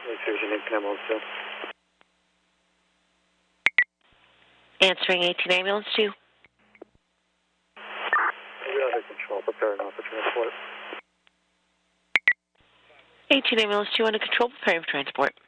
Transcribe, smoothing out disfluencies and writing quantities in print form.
Fusion 18 ambulance 2. Answering 18 ambulance 2. We are under control, preparing for transport. 18 ambulance 2 under control, preparing for transport.